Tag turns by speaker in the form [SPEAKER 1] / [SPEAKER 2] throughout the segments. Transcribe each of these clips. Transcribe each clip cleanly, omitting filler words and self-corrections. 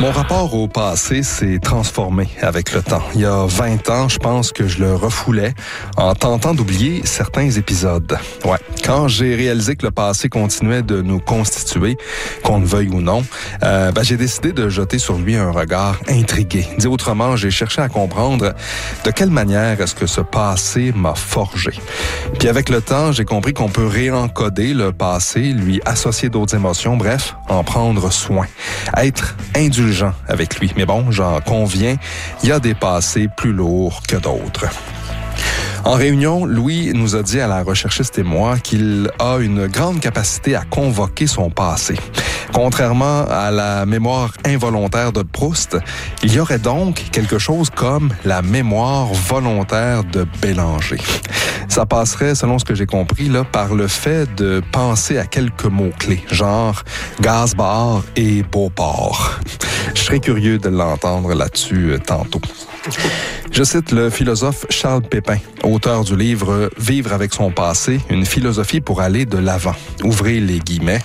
[SPEAKER 1] Mon rapport au passé s'est transformé avec le temps. Il y a 20 ans, je pense que je le refoulais en tentant d'oublier certains épisodes. Ouais, quand j'ai réalisé que le passé continuait de nous constituer, qu'on le veuille ou non, j'ai décidé de jeter sur lui un regard intrigué. Dit autrement, j'ai cherché à comprendre de quelle manière est-ce que ce passé m'a forgé. Puis avec le temps, j'ai compris qu'on peut réencoder le passé, lui associer d'autres émotions, bref, en prendre soin. Être indulgent avec lui. Mais bon, j'en conviens, il y a des passés plus lourds que d'autres. En réunion, Louis nous a dit à la recherchiste et moi qu'il a une grande capacité à convoquer son passé. Contrairement à la mémoire involontaire de Proust, il y aurait donc quelque chose comme la mémoire volontaire de Bélanger. Ça passerait, selon ce que j'ai compris, là, par le fait de penser à quelques mots-clés, genre Gazbar et Beauport. Je serais curieux de l'entendre là-dessus tantôt. Je cite le philosophe Charles Pépin, auteur du livre « Vivre avec son passé, une philosophie pour aller de l'avant ». Ouvrez les guillemets.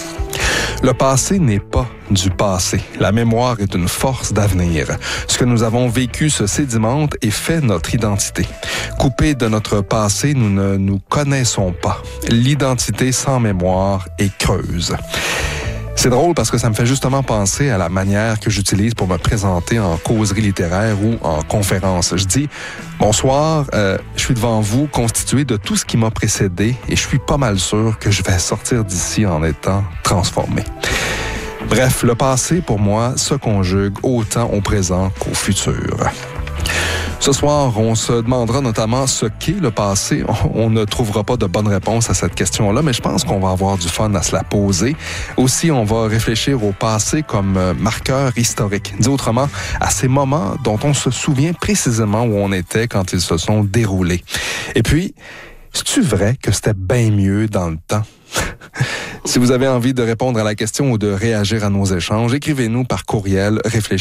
[SPEAKER 1] Le passé n'est pas du passé. La mémoire est une force d'avenir. Ce que nous avons vécu se sédimente et fait notre identité. Coupés de notre passé, nous ne nous connaissons pas. L'identité sans mémoire est creuse. C'est drôle parce que ça me fait justement penser à la manière que j'utilise pour me présenter en causerie littéraire ou en conférence. Je dis « Bonsoir, je suis devant vous constitué de tout ce qui m'a précédé et je suis pas mal sûr que je vais sortir d'ici en étant transformé. » Bref, le passé, pour moi, se conjugue autant au présent qu'au futur. Ce soir, on se demandera notamment ce qu'est le passé. On ne trouvera pas de bonne réponse à cette question-là, mais je pense qu'on va avoir du fun à se la poser. Aussi, on va réfléchir au passé comme marqueur historique. Dit autrement, à ces moments dont on se souvient précisément où on était quand ils se sont déroulés. Et puis, c'est-tu vrai que c'était bien mieux dans le temps? Si vous avez envie de répondre à la question ou de réagir à nos échanges, écrivez-nous par courriel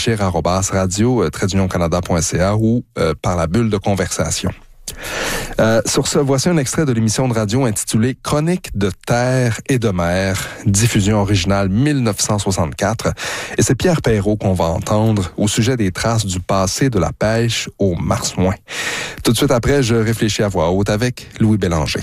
[SPEAKER 1] réfléchir@radio-canada.ca ou par la bulle de conversation. Sur ce, voici un extrait de l'émission de radio intitulée « Chronique de terre et de mer », diffusion originale 1964. Et c'est Pierre Perrault qu'on va entendre au sujet des traces du passé de la pêche au marsouin. Tout de suite après, je réfléchis à voix haute avec Louis Bélanger.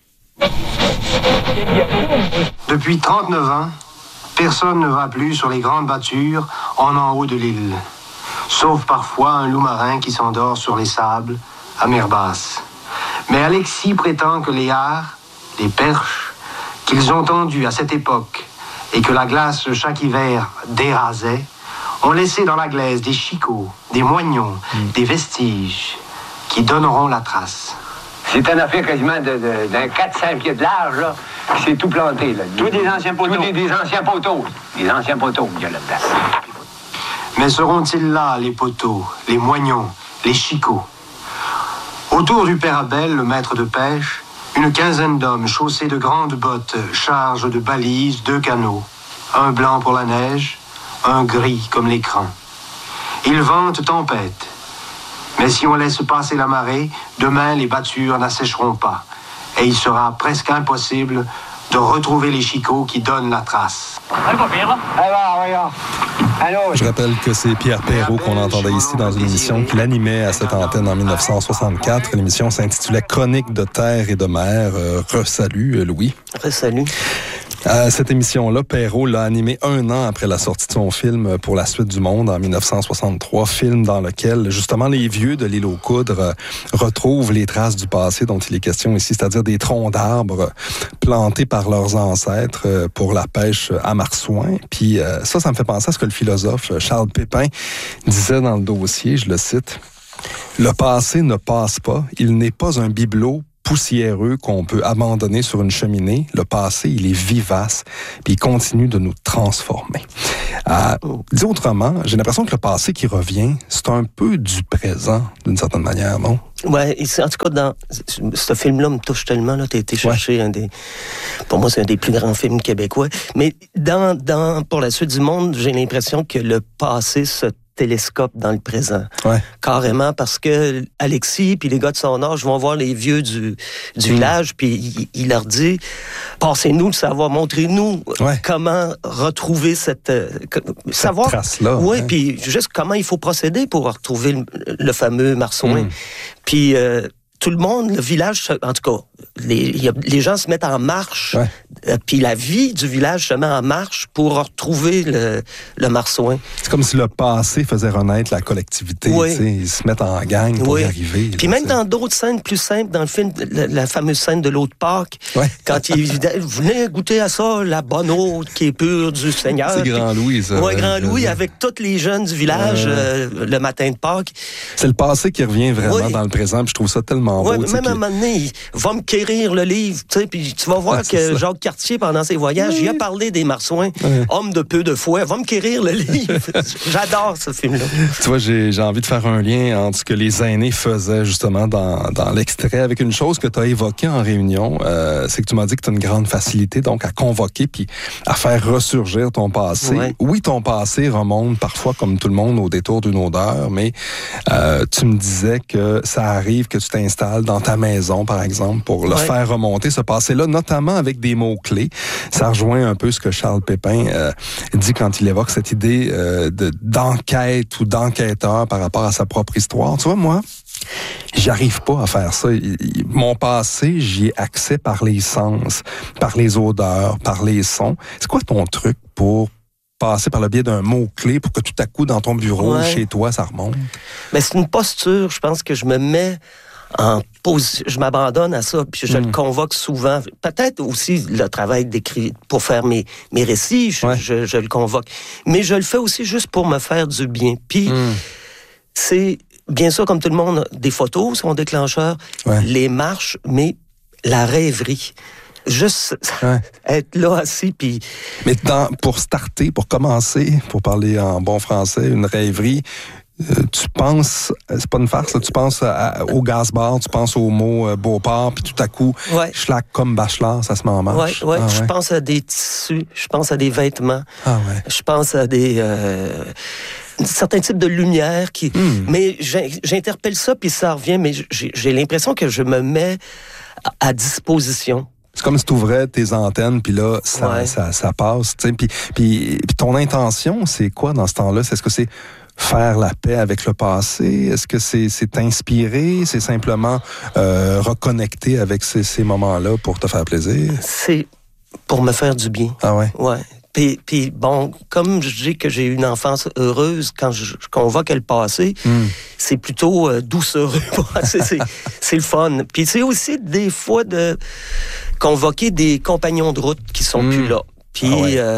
[SPEAKER 2] Depuis 39 ans, personne ne va plus sur les grandes battures en haut de l'île. Sauf parfois un loup marin qui s'endort sur les sables, à mer basse. Mais Alexis prétend que les hares, les perches, qu'ils ont tendus à cette époque et que la glace chaque hiver dérasait, ont laissé dans la glaise des chicots, des moignons, des vestiges qui donneront la trace.
[SPEAKER 3] C'est une affaire quasiment d'un 4-5 pieds de large, là. C'est tout planté, là. Tous des anciens poteaux. Tous des anciens poteaux. Des anciens poteaux, il y a là-dedans.
[SPEAKER 2] Mais seront-ils là, les poteaux, les moignons, les chicots? Autour du père Abel, le maître de pêche, une quinzaine d'hommes chaussés de grandes bottes chargent de balises 2 canots. Un blanc pour la neige, un gris comme l'écran. Ils vantent tempête. Mais si on laisse passer la marée, demain les battures n'assécheront pas. Et il sera presque impossible de retrouver les chicots qui donnent la trace.
[SPEAKER 1] Je rappelle que c'est Pierre Perrault qu'on entendait ici dans une émission qu'il animait à cette antenne en 1964. L'émission s'intitulait « Chronique de terre et de mer ». Resalut, Louis.
[SPEAKER 4] Resalut.
[SPEAKER 1] Cette émission-là, Perrault l'a animée 1 an après la sortie de son film Pour la suite du monde en 1963, film dans lequel justement les vieux de l'île aux Coudres retrouvent les traces du passé dont il est question ici, c'est-à-dire des troncs d'arbres plantés par leurs ancêtres pour la pêche à marsouin. Puis ça me fait penser à ce que le philosophe Charles Pépin disait dans le dossier, je le cite, « Le passé ne passe pas, il n'est pas un bibelot poussiéreux qu'on peut abandonner sur une cheminée. Le passé, il est vivace, puis il continue de nous transformer. » Dit autrement, j'ai l'impression que le passé qui revient, c'est un peu du présent, d'une certaine manière, non?
[SPEAKER 4] Ouais, en tout cas, dans ce film-là me touche tellement, là, t'as été chercher pour moi, c'est un des plus grands films québécois. Mais pour la suite du monde, j'ai l'impression que le passé se télescope dans le présent.
[SPEAKER 1] Ouais.
[SPEAKER 4] Carrément, parce que Alexis puis les gars de son âge vont voir les vieux du village, puis il leur dit, passez-nous le savoir, montrez-nous comment retrouver cette savoir
[SPEAKER 1] trace-là.
[SPEAKER 4] Oui, puis juste comment il faut procéder pour retrouver le fameux marsouin. Puis tout le monde, le village, en tout cas, les gens se mettent en marche, puis la vie du village se met en marche pour retrouver le marsouin.
[SPEAKER 1] C'est comme si le passé faisait renaître la collectivité. Ils se mettent en gang pour y arriver.
[SPEAKER 4] Puis même dans d'autres scènes plus simples, dans le film, la fameuse scène de l'eau de Pâques, quand il venait goûter à ça, la bonne eau qui est pure du Seigneur.
[SPEAKER 1] C'est Grand Louis, ça.
[SPEAKER 4] Oui, Grand Louis, avec tous les jeunes du village le matin de Pâques.
[SPEAKER 1] C'est le passé qui revient vraiment dans le présent, puis je trouve ça tellement beau.
[SPEAKER 4] Même à un moment donné, il va me quérir le livre, tu sais, puis tu vas voir que Jacques Cartier, pendant ses voyages, il a parlé des marsouins, homme de peu de foi, va me quérir le livre. J'adore ce film-là.
[SPEAKER 1] Tu vois, j'ai envie de faire un lien entre ce que les aînés faisaient justement dans l'extrait avec une chose que tu as évoquée en réunion, c'est que tu m'as dit que tu as une grande facilité donc à convoquer puis à faire ressurgir ton passé. Oui, ton passé remonte parfois, comme tout le monde, au détour d'une odeur, mais tu me disais que ça arrive que tu t'installes dans ta maison, par exemple, pour le faire remonter, ce passé-là, notamment avec des mots-clés. Ça rejoint un peu ce que Charles Pépin dit quand il évoque cette idée d'enquête ou d'enquêteur par rapport à sa propre histoire. Tu vois, moi, j'arrive pas à faire ça. Mon passé, j'y ai accès par les sens, par les odeurs, par les sons. C'est quoi ton truc pour passer par le biais d'un mot-clé pour que tout à coup, dans ton bureau, chez toi, ça remonte? Ben,
[SPEAKER 4] c'est une posture, je pense que je me mets en position, je m'abandonne à ça, puis je le convoque souvent. Peut-être aussi le travail d'écrire, pour faire mes récits, je le convoque. Mais je le fais aussi juste pour me faire du bien. Puis c'est, bien sûr, comme tout le monde, des photos sont déclencheurs, les marches, mais la rêverie. Juste être là assis, puis...
[SPEAKER 1] Mais pour starter, pour commencer, pour parler en bon français, une rêverie... tu penses, c'est pas une farce, là, tu penses au gaz-bar, tu penses au mot Beauport, puis tout à coup, schlack comme Bachelor, ça se met en marche.
[SPEAKER 4] Je pense à des tissus, je pense à des vêtements, je pense à des... certains types de lumière qui... Mais j'interpelle ça, puis ça revient, mais j'ai l'impression que je me mets à disposition.
[SPEAKER 1] C'est comme si tu ouvrais tes antennes, puis là, ça passe. Puis ton intention, c'est quoi dans ce temps-là? Est-ce que c'est faire la paix avec le passé? Est-ce que c'est t'inspirer? C'est simplement reconnecter avec ces moments-là pour te faire plaisir?
[SPEAKER 4] C'est pour me faire du bien.
[SPEAKER 1] Ah ouais?
[SPEAKER 4] Ouais. Puis bon, comme je dis que j'ai eu une enfance heureuse, quand je convoque le passé, c'est plutôt doucereux. C'est le fun. Puis c'est aussi des fois de convoquer des compagnons de route qui sont plus là. Puis,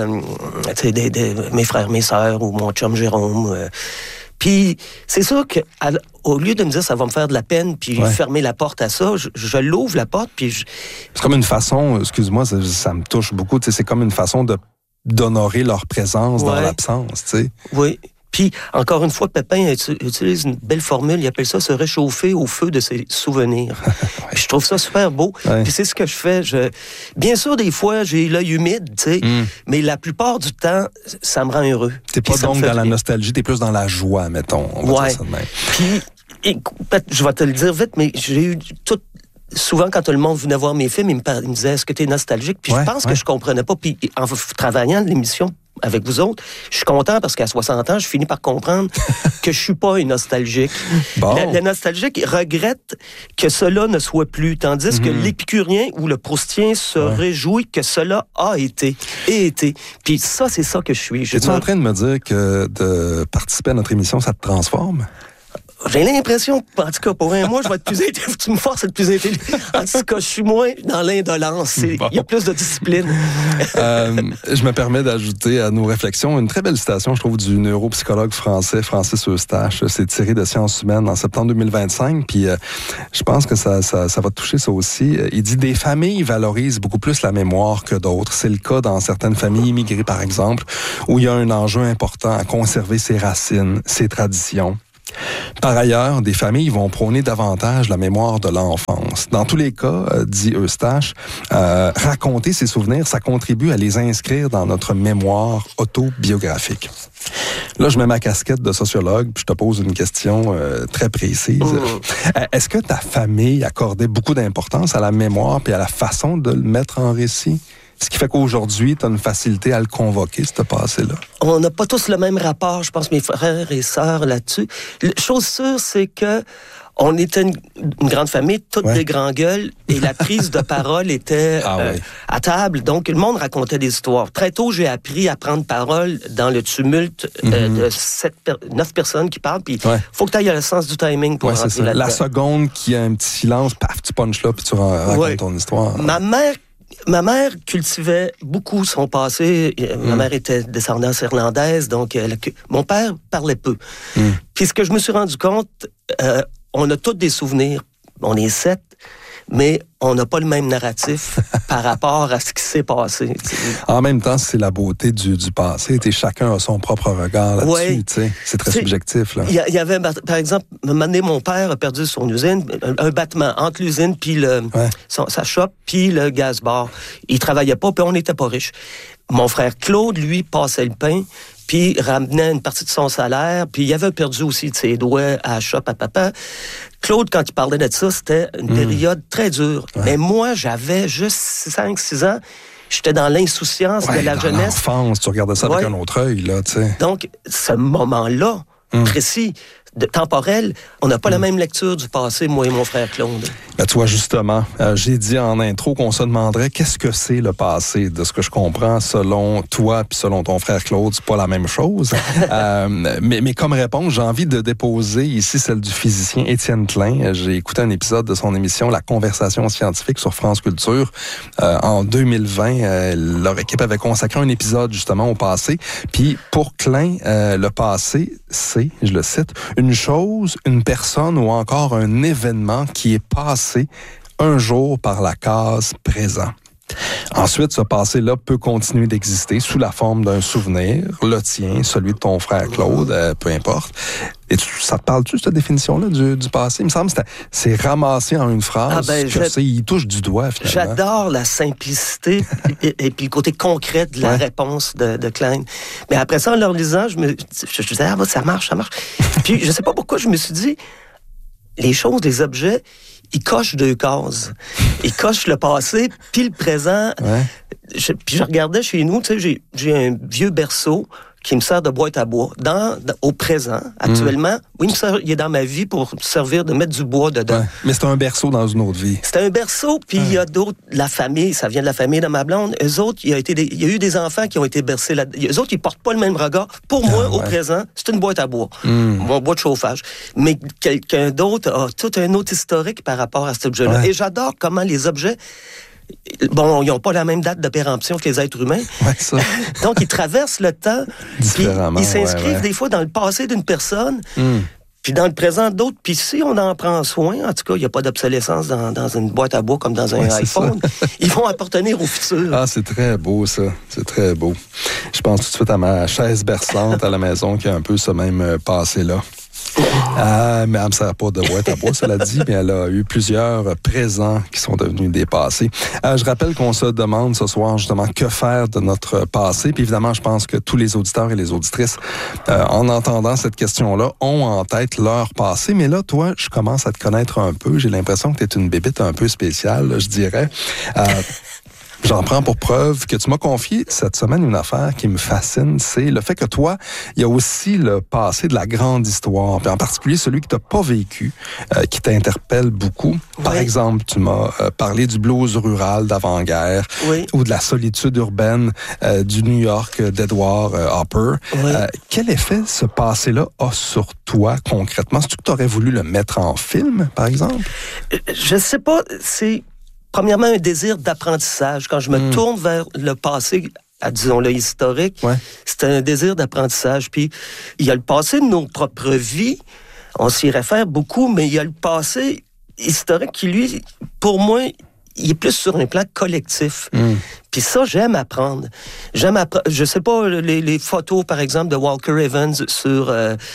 [SPEAKER 4] tu sais, mes frères, mes sœurs ou mon chum Jérôme. Puis, c'est sûr que au lieu de me dire ça va me faire de la peine, puis fermer la porte à ça, je l'ouvre la porte, puis
[SPEAKER 1] C'est comme une façon, excuse-moi, ça me touche beaucoup, tu sais, c'est comme une façon d'honorer leur présence dans l'absence, tu sais.
[SPEAKER 4] Oui. Puis, encore une fois, Pépin utilise une belle formule, il appelle ça se réchauffer au feu de ses souvenirs. Je trouve ça super beau. Puis c'est ce que je fais. Bien sûr, des fois, j'ai l'œil humide, tu sais, mais la plupart du temps, ça me rend heureux.
[SPEAKER 1] T'es pas donc dans la nostalgie, t'es plus dans la joie, mettons. On va dire ça de même.
[SPEAKER 4] Puis, je vais te le dire vite, mais j'ai eu tout... Souvent, quand tout le monde venait voir mes films, il me disait, est-ce que t'es nostalgique? Puis je pense que je comprenais pas. Puis en travaillant l'émission avec vous autres, je suis content parce qu'à 60 ans, je finis par comprendre que je suis pas un nostalgique.
[SPEAKER 1] Bon.
[SPEAKER 4] Le nostalgique regrette que cela ne soit plus, tandis que l'épicurien ou le proustien se réjouit que cela a été et été. Puis ça, c'est ça que je suis.
[SPEAKER 1] Es-tu en train de me dire que de participer à notre émission, ça te transforme?
[SPEAKER 4] J'ai l'impression, en tout cas, pour moi, je vais être plus intelligent. Tu me forces à être plus intelligent. En tout cas, je suis moins dans l'indolence. Il y a plus de discipline.
[SPEAKER 1] Je me permets d'ajouter à nos réflexions une très belle citation, je trouve, du neuropsychologue français Francis Eustache. C'est tiré de Sciences humaines en septembre 2025. Puis, je pense que ça va te toucher, ça aussi. Il dit « Des familles valorisent beaucoup plus la mémoire que d'autres. C'est le cas dans certaines familles immigrées, par exemple, où il y a un enjeu important à conserver ses racines, ses traditions. » Par ailleurs, des familles vont prôner davantage la mémoire de l'enfance. Dans tous les cas, dit Eustache, raconter ses souvenirs, ça contribue à les inscrire dans notre mémoire autobiographique. Là, je mets ma casquette de sociologue, puis je te pose une question très précise. Est-ce que ta famille accordait beaucoup d'importance à la mémoire puis à la façon de le mettre en récit? Ce qui fait qu'aujourd'hui, tu as une facilité à le convoquer, ce passé-là.
[SPEAKER 4] On n'a pas tous le même rapport, je pense, mes frères et sœurs là-dessus. Chose sûre, c'est que on était une grande famille, toutes des grands gueules, et la prise de parole était à table. Donc, le monde racontait des histoires. Très tôt, j'ai appris à prendre parole dans le tumulte de 9 personnes qui parlent, puis faut que tu ailles à le sens du timing pour rentrer là-dedans.
[SPEAKER 1] La seconde qui a un petit silence, paf, tu punches là, puis tu racontes ton histoire.
[SPEAKER 4] Ma mère cultivait beaucoup son passé. Ma mère était descendance irlandaise, donc mon père parlait peu. Puis ce que je me suis rendu compte, on a tous des souvenirs. On est 7, mais on n'a pas le même narratif par rapport à ce qui s'est passé. T'sais.
[SPEAKER 1] En même temps, c'est la beauté du passé. Chacun a son propre regard là-dessus. C'est très subjectif. Il
[SPEAKER 4] y avait, par exemple, un moment donné, mon père a perdu son usine, un battement entre l'usine puis sa shop, puis le gaz bar. Il travaillait pas, puis on n'était pas riches. Mon frère Claude, lui, passait le pain, puis ramenait une partie de son salaire, puis il avait perdu aussi de ses doigts à la shop à papa. Claude, quand il parlait de ça, c'était une période très dure. Mais moi, j'avais juste 5-6 ans. J'étais dans l'insouciance de la jeunesse.
[SPEAKER 1] L'enfance, tu regardais ça avec un autre œil, là, tu sais.
[SPEAKER 4] Donc, ce moment-là, précis, temporel, on n'a pas la même lecture du passé, moi et mon frère Claude.
[SPEAKER 1] Ben, tu vois, justement, j'ai dit en intro qu'on se demanderait qu'est-ce que c'est le passé. De ce que je comprends, selon toi puis selon ton frère Claude, c'est pas la même chose. Mais comme réponse, j'ai envie de déposer ici celle du physicien Étienne Klein. J'ai écouté un épisode de son émission La Conversation scientifique sur France Culture. En 2020, leur équipe avait consacré un épisode justement au passé. Puis pour Klein, le passé, c'est, je le cite, une chose, une personne ou encore un événement qui est passé un jour par la case présent. Ensuite, ce passé-là peut continuer d'exister sous la forme d'un souvenir, le tien, celui de ton frère Claude, peu importe. Et ça te parle-tu, cette définition-là du passé? Il me semble que c'est ramassé en une phrase, il touche du doigt, finalement.
[SPEAKER 4] J'adore la simplicité et puis le côté concret de la réponse de Klein. Mais après ça, en leur lisant, je disais, ça marche. Puis je sais pas pourquoi, je me suis dit, les choses, les objets, ils cochent 2 cases. Ils cochent le passé, puis le présent. Puis je regardais chez nous, tu sais, j'ai un vieux berceau qui me sert de boîte à bois. Au présent, actuellement, oui, il est dans ma vie pour servir de mettre du bois dedans.
[SPEAKER 1] Mais c'est un berceau dans une autre vie.
[SPEAKER 4] C'est un berceau, puis il y a d'autres, la famille, ça vient de la famille de ma blonde. Eux autres, il y a eu des enfants qui ont été bercés là. Eux autres, ils portent pas le même regard. Pour moi, au présent, c'est une boîte à bois. Mon bois de chauffage. Mais quelqu'un d'autre a tout un autre historique par rapport à cet objet-là. Et j'adore comment les objets, bon, ils n'ont pas la même date de péremption que les êtres humains.
[SPEAKER 1] Ça.
[SPEAKER 4] Donc, ils traversent le temps.
[SPEAKER 1] Différemment.
[SPEAKER 4] Ils s'inscrivent des fois dans le passé d'une personne, puis dans le présent d'autres. Puis si on en prend soin, en tout cas, il n'y a pas d'obsolescence dans une boîte à bois comme dans un iPhone. Ils vont appartenir au futur.
[SPEAKER 1] Ah, c'est très beau, ça. C'est très beau. Je pense tout de suite à ma chaise berçante à la maison qui a un peu ce même passé-là. Mais elle ne me sert pas de boîte à bois, cela dit, mais elle a eu plusieurs présents qui sont devenus des passés. Je rappelle qu'on se demande ce soir, justement, que faire de notre passé. Puis évidemment, je pense que tous les auditeurs et les auditrices, en entendant cette question-là, ont en tête leur passé. Mais là, toi, je commence à te connaître un peu. J'ai l'impression que tu es une bébite un peu spéciale, je dirais. J'en prends pour preuve que tu m'as confié cette semaine une affaire qui me fascine, c'est le fait que toi, il y a aussi le passé de la grande histoire, puis en particulier celui que tu n'as pas vécu, qui t'interpelle beaucoup. Par exemple, tu m'as parlé du blues rural d'avant-guerre ou de la solitude urbaine du New York d'Edward Hopper. Quel effet ce passé-là a sur toi concrètement? Est-ce que tu aurais voulu le mettre en film, par exemple?
[SPEAKER 4] Je sais pas, c'est... Premièrement, un désir d'apprentissage. Quand je me tourne vers le passé, disons-le, historique, c'est un désir d'apprentissage. Puis, il y a le passé de nos propres vies, on s'y réfère beaucoup, mais il y a le passé historique qui, lui, pour moi, il est plus sur un plan collectif. Puis ça, j'aime apprendre. Je sais pas, les photos, par exemple, de Walker Evans sur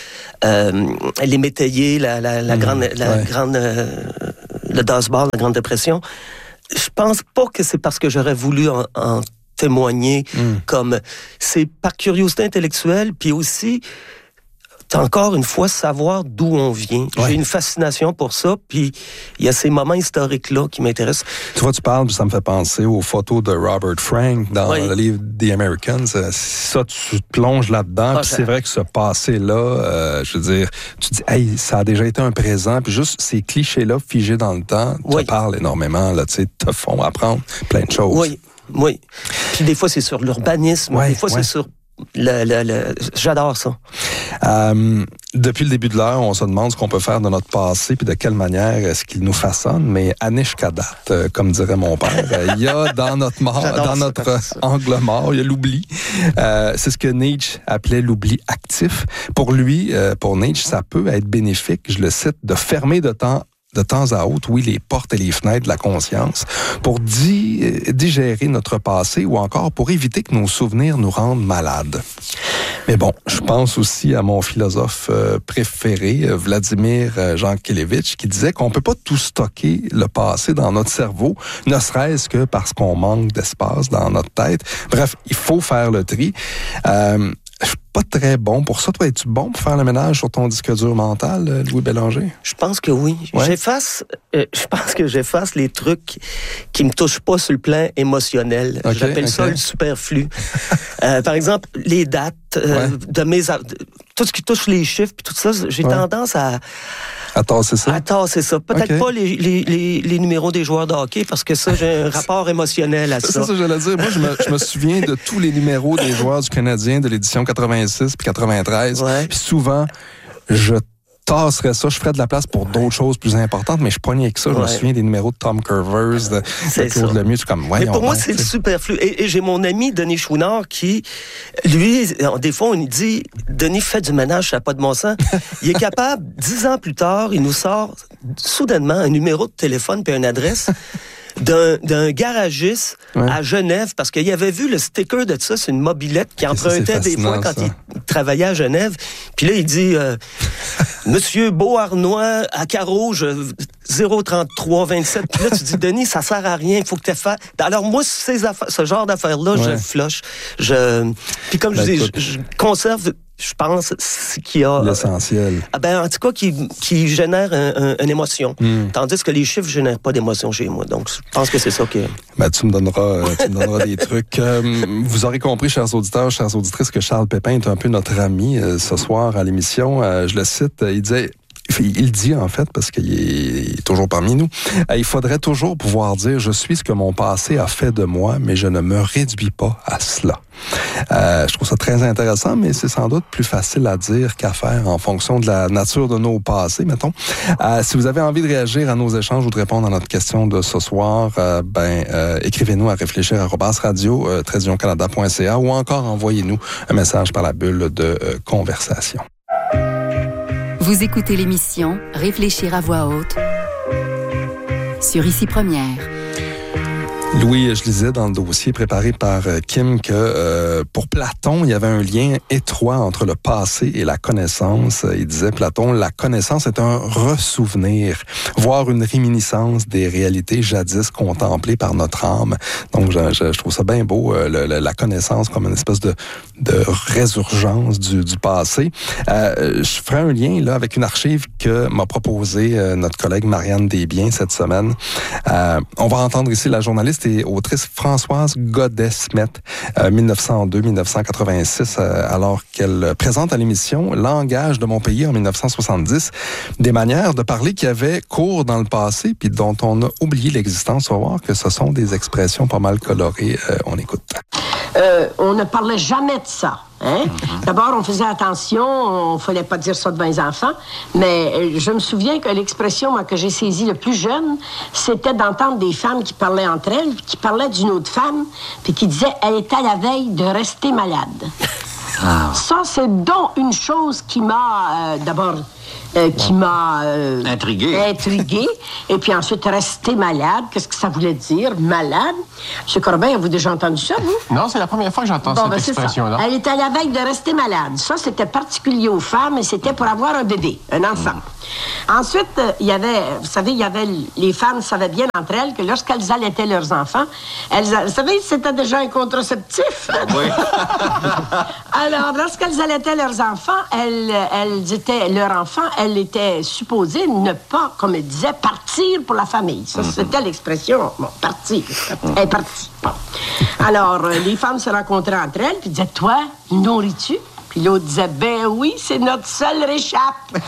[SPEAKER 4] les métayers, la grande... le Dust Bowl, la Grande Dépression. Je pense pas que c'est parce que j'aurais voulu en témoigner. Comme c'est par curiosité intellectuelle, puis aussi encore une fois savoir d'où on vient. J'ai une fascination pour ça, puis il y a ces moments historiques-là qui m'intéressent.
[SPEAKER 1] Tu vois, tu parles, ça me fait penser aux photos de Robert Frank dans le livre The Americans. Ça, tu te plonges là-dedans, puis c'est vrai que ce passé-là, je veux dire, tu dis, hey, ça a déjà été un présent, puis juste ces clichés-là figés dans le temps, te parlent énormément, là, tu sais, te font apprendre plein de choses.
[SPEAKER 4] Oui. Puis des fois, c'est sur l'urbanisme, des fois, c'est sur j'adore ça.
[SPEAKER 1] Depuis le début de l'heure, on se demande ce qu'on peut faire de notre passé puis de quelle manière est-ce qu'il nous façonne. Mais Anish Kadat, comme dirait mon père, il y a dans notre mort, dans notre angle mort, il y a l'oubli. C'est ce que Nietzsche appelait l'oubli actif. Pour lui, pour Nietzsche, ça peut être bénéfique, je le cite, de fermer de temps à autre, les portes et les fenêtres de la conscience, pour digérer notre passé ou encore pour éviter que nos souvenirs nous rendent malades. Mais bon, je pense aussi à mon philosophe préféré, Vladimir Jankélévitch, qui disait qu'on peut pas tout stocker le passé dans notre cerveau, ne serait-ce que parce qu'on manque d'espace dans notre tête. Bref, il faut faire le tri. Je suis pas très bon pour ça. Toi, es-tu bon pour faire le ménage sur ton disque dur mental, Louis Bélanger?
[SPEAKER 4] Je pense que oui. Je pense que j'efface les trucs qui me touchent pas sur le plan émotionnel. J'appelle ça le superflu. Par exemple, les dates de mes... Tout ce qui touche les chiffres puis tout ça, j'ai tendance à tasser ça. Peut-être pas les numéros des joueurs de hockey, parce que ça, j'ai un rapport émotionnel à ça.
[SPEAKER 1] C'est ça que j'allais dire. Moi, je me souviens de tous les numéros des joueurs du Canadien de l'édition 86 puis 93. Puis souvent, je tasserais ça, je ferais de la place pour d'autres choses plus importantes, mais je pognais avec ça. Je me souviens des numéros de Tom Curvers, de Claude Lemieux. Comme,
[SPEAKER 4] mais pour moi, c'est le superflu. Et j'ai mon ami Denis Chouinard qui, lui, des fois, on lui dit, Denis, fais du ménage, ça n'a pas de bon sens. Il est capable, 10 ans plus tard, il nous sort soudainement un numéro de téléphone puis une adresse d'un garagiste à Genève, parce qu'il avait vu le sticker de ça, c'est une mobilette qui empruntait des fois quand il travaillait à Genève. Puis là, il dit Monsieur Beauharnois à Carouge 03327. Puis là, tu dis, Denis, ça sert à rien, il faut que tu fasses. Alors moi, ce genre d'affaires-là, je flush. Puis comme je dis, je conserve, je pense, ce qu'il y a...
[SPEAKER 1] L'essentiel.
[SPEAKER 4] En tout cas, qui génère une émotion. Tandis que les chiffres ne génèrent pas d'émotion chez moi. Donc, je pense que c'est ça qui...
[SPEAKER 1] Tu me donneras des trucs. Vous aurez compris, chers auditeurs, chères auditrices, que Charles Pépin est un peu notre ami ce soir à l'émission. Je le cite, il dit en fait, parce qu'il est toujours parmi nous, il faudrait toujours pouvoir dire « Je suis ce que mon passé a fait de moi, mais je ne me réduis pas à cela ». Je trouve ça très intéressant, mais c'est sans doute plus facile à dire qu'à faire en fonction de la nature de nos passés, mettons. Si vous avez envie de réagir à nos échanges ou de répondre à notre question de ce soir, écrivez-nous à réfléchir@radio-canada.ca ou encore envoyez-nous un message par la bulle de conversation.
[SPEAKER 5] Vous écoutez l'émission Réfléchir à voix haute sur Ici Première.
[SPEAKER 1] Louis, je lisais dans le dossier préparé par Kim que pour Platon, il y avait un lien étroit entre le passé et la connaissance. Il disait, Platon, la connaissance est un ressouvenir, voire une réminiscence des réalités jadis contemplées par notre âme. Donc, je trouve ça bien beau, la connaissance comme une espèce de résurgence du passé. Je ferai un lien là avec une archive que m'a proposée notre collègue Marianne Desbiens cette semaine. On va entendre ici la journaliste et autrice Françoise Godet-Smet, 1902-1986, alors qu'elle présente à l'émission Langage de mon pays en 1970, des manières de parler qui avaient cours dans le passé puis dont on a oublié l'existence. On va voir que ce sont des expressions pas mal colorées. On écoute.
[SPEAKER 6] On ne parlait jamais de ça. Hein? D'abord, on faisait attention, on ne fallait pas dire ça devant les enfants, mais je me souviens que l'expression que j'ai saisie le plus jeune, c'était d'entendre des femmes qui parlaient entre elles, qui parlaient d'une autre femme, puis qui disaient « elle est à la veille de rester malade ». Ça, c'est donc une chose qui m'a d'abord qui m'a
[SPEAKER 3] intrigué.
[SPEAKER 6] Et puis ensuite, rester malade. Qu'est-ce que ça voulait dire, malade? M. Corbin, avez-vous déjà entendu ça, vous?
[SPEAKER 7] Non, c'est la première fois que j'entends cette expression-là.
[SPEAKER 6] Elle était à la veille de rester malade. Ça, c'était particulier aux femmes et c'était pour avoir un bébé, un enfant. Ensuite, il y avait, vous savez, les femmes savaient bien entre elles que lorsqu'elles allaitaient leurs enfants, vous savez, c'était déjà un contraceptif.
[SPEAKER 7] Oui.
[SPEAKER 6] Alors, lorsqu'elles allaitaient leurs enfants, elles étaient supposées ne pas, comme elles disaient, partir pour la famille. Ça, c'était l'expression, bon, partir. Elle est partie. Bon. Alors, les femmes se rencontraient entre elles, puis disaient, toi, nourris-tu? Puis l'autre disait, ben oui, c'est notre seule réchappe.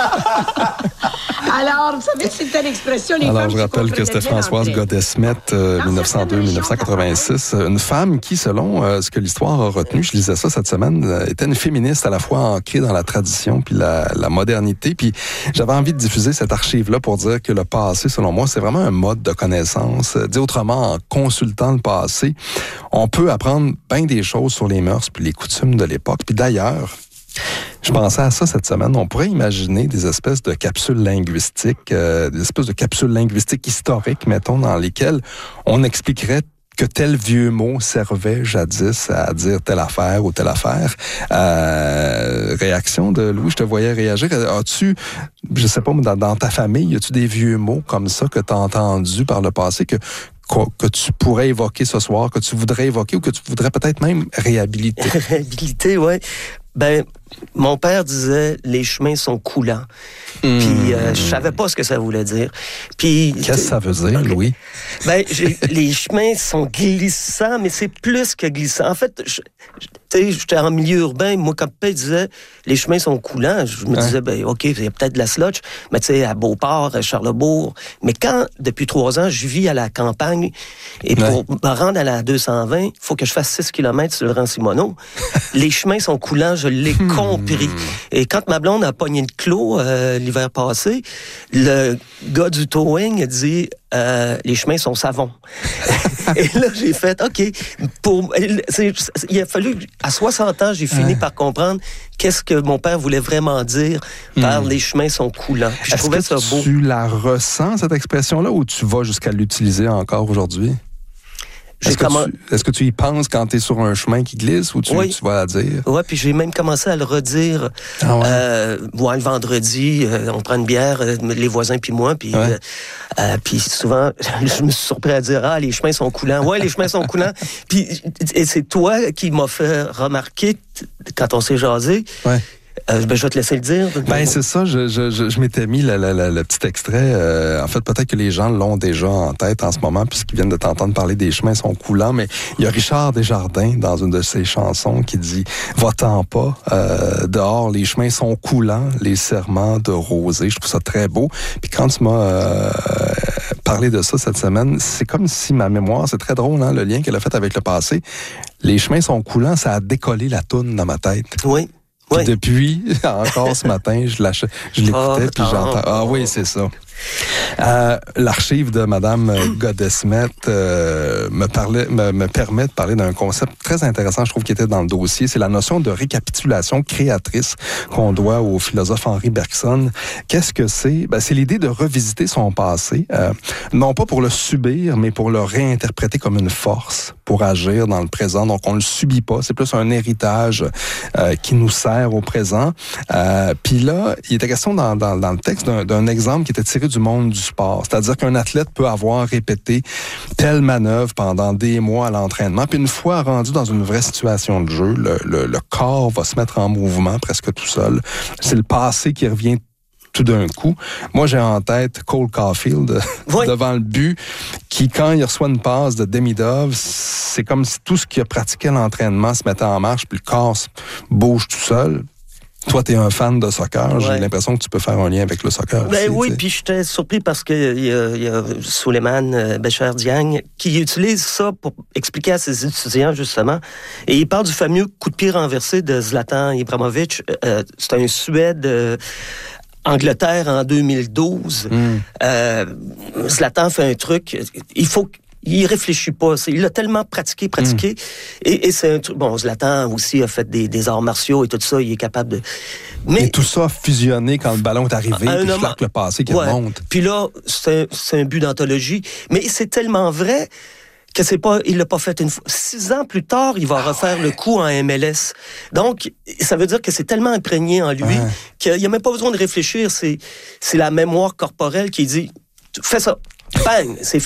[SPEAKER 6] Alors, vous savez, c'était l'expression.
[SPEAKER 1] Alors, je rappelle que c'était Françoise Godesmet, 1902-1986. Une femme qui, selon ce que l'histoire a retenu, je lisais ça cette semaine, était une féministe à la fois ancrée dans la tradition puis la modernité. Puis j'avais envie de diffuser cette archive-là pour dire que le passé, selon moi, c'est vraiment un mode de connaissance. Dit autrement, en consultant le passé, on peut apprendre bien des choses sur les mœurs puis les coutumes de l'époque. Puis d'ailleurs, je pensais à ça cette semaine. On pourrait imaginer des espèces de capsules linguistiques, historiques, mettons, dans lesquelles on expliquerait que tel vieux mot servait jadis à dire telle affaire ou telle affaire. Réaction de Louis, je te voyais réagir. As-tu, je sais pas, dans ta famille, y a-tu des vieux mots comme ça que tu as entendus par le passé que tu pourrais évoquer ce soir, que tu voudrais évoquer ou que tu voudrais peut-être même réhabiliter?
[SPEAKER 4] Réhabiliter, oui. Ben, mon père disait les chemins sont coulants. Puis je savais pas ce que ça voulait dire. Puis
[SPEAKER 1] qu'est-ce que ça veut dire, Louis?
[SPEAKER 4] Ben, les chemins sont glissants, mais c'est plus que glissant. En fait, j'étais en milieu urbain. Moi, quand papa disait les chemins sont coulants, je me disais, ben, OK, il y a peut-être de la slotch, mais tu sais, à Beauport, à Charlesbourg. Mais quand, depuis 3 ans, je vis à la campagne, et pour me rendre à la 220, il faut que je fasse 6 km sur le Rang-Simoneau. Les chemins sont coulants, je l'ai compris. Et quand ma blonde a pogné le clos l'hiver passé, le gars du towing a dit les chemins sont savons. Et là, j'ai fait, OK, il a fallu, à 60 ans, j'ai fini par comprendre qu'est-ce que mon père voulait vraiment dire par les chemins sont coulants. Puis je trouvais ça beau.
[SPEAKER 1] Tu la ressens, cette expression-là, ou tu vas jusqu'à l'utiliser encore aujourd'hui? Est-ce que tu y penses quand tu es sur un chemin qui glisse ou tu vas la dire?
[SPEAKER 4] Oui, puis j'ai même commencé à le redire. Le vendredi, on prend une bière, les voisins puis moi, puis souvent, je me suis surpris à dire « les chemins sont coulants. » Ouais, les chemins sont coulants. Puis c'est toi qui m'as fait remarquer, quand on s'est jasé, je vais te laisser le dire.
[SPEAKER 1] Ben c'est ça, je m'étais mis le petit extrait. En fait, peut-être que les gens l'ont déjà en tête en ce moment, puisqu'ils viennent de t'entendre parler des chemins sont coulants, mais il y a Richard Desjardins, dans une de ses chansons, qui dit « Va-t'en pas, dehors, les chemins sont coulants, les serments de rosée. » Je trouve ça très beau. Puis quand tu m'as parlé de ça cette semaine, c'est comme si ma mémoire, c'est très drôle, hein, le lien qu'elle a fait avec le passé. Les chemins sont coulants, ça a décollé la toune dans ma tête.
[SPEAKER 4] Oui.
[SPEAKER 1] Puis depuis, encore ce matin, je l'écoutais, puis j'entends... Ah oui, c'est ça. L'archive de Madame Godesmet me permet de parler d'un concept très intéressant, je trouve, qui était dans le dossier. C'est la notion de récapitulation créatrice qu'on doit au philosophe Henri Bergson. Qu'est-ce que c'est? Ben, c'est l'idée de revisiter son passé, non pas pour le subir, mais pour le réinterpréter comme une force pour agir dans le présent. Donc, on le subit pas. C'est plus un héritage qui nous sert au présent. Puis là, il était question dans le texte d'un exemple qui était tiré du monde du sport. C'est-à-dire qu'un athlète peut avoir répété telle manœuvre pendant des mois à l'entraînement, puis une fois rendu dans une vraie situation de jeu, le corps va se mettre en mouvement presque tout seul. C'est le passé qui revient tout d'un coup. Moi, j'ai en tête Cole Caulfield devant le but, qui, quand il reçoit une passe de Demidov, c'est comme si tout ce qu'il a pratiqué à l'entraînement se mettait en marche, puis le corps bouge tout seul. Toi, tu es un fan de soccer. J'ai l'impression que tu peux faire un lien avec le soccer.
[SPEAKER 4] Ben oui, puis j'étais surpris parce qu'il y a Souleymane Bécher Diagne qui utilise ça pour expliquer à ses étudiants, justement. Et il parle du fameux coup de pied renversé de Zlatan Ibrahimovic. C'est un Suède... Angleterre en 2012. Zlatan fait un truc. Il faut il réfléchit pas. Il a tellement pratiqué. Et c'est un truc... Bon, Zlatan aussi a fait des arts martiaux et tout ça. Il est capable de...
[SPEAKER 1] Mais tout ça a fusionné quand le ballon est arrivé, puis je claque le passé qui remonte.
[SPEAKER 4] Puis là, c'est un but d'anthologie. Mais c'est tellement vrai que il l'a pas fait une fois. 6 ans plus tard, il va refaire le coup en MLS. Donc, ça veut dire que c'est tellement imprégné en lui qu'il n'y a même pas besoin de réfléchir. C'est la mémoire corporelle qui dit, fais ça. Bang! C'est fait.